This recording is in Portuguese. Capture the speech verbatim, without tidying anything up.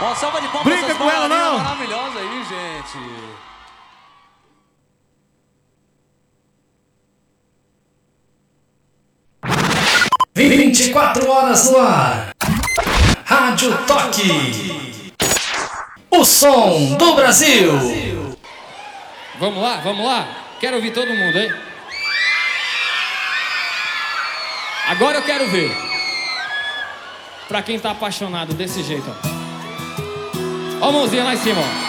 Ó, salva de palmas. Brinca com ela, não. Maravilhosa aí, gente. vinte e quatro horas no ar. Rádio Toque. O som do Brasil. Vamos lá, vamos lá. Quero ouvir todo mundo, hein? Agora eu quero ver. Pra quem tá apaixonado desse jeito, ó. Ó a mãozinha lá em cima, ó.